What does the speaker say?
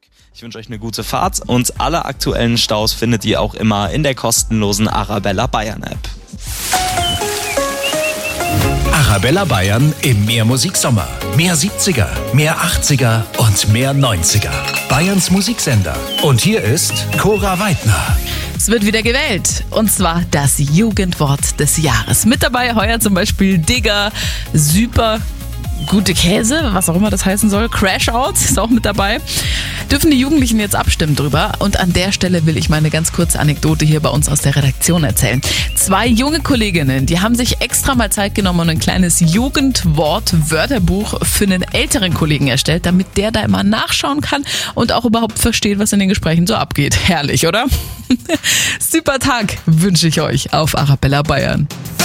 Ich wünsche euch eine gute Fahrt und alle aktuellen Staus findet ihr auch immer in der kostenlosen Arabella Bayern App. Arabella Bayern im Mehr Musiksommer. Mehr 70er, mehr 80er und mehr 90er. Bayerns Musiksender. Und hier ist Cora Weidner. Es wird wieder gewählt. Und zwar das Jugendwort des Jahres. Mit dabei heuer zum Beispiel Digger, Super, gute Käse, was auch immer das heißen soll. Crashout ist auch mit dabei. Dürfen die Jugendlichen jetzt abstimmen drüber. Und an der Stelle will ich mal eine ganz kurze Anekdote hier bei uns aus der Redaktion erzählen. 2 junge Kolleginnen, die haben sich extra mal Zeit genommen und ein kleines Jugendwort-Wörterbuch für einen älteren Kollegen erstellt, damit der da immer nachschauen kann und auch überhaupt versteht, was in den Gesprächen so abgeht. Herrlich, oder? Super Tag wünsche ich euch auf Arabella Bayern.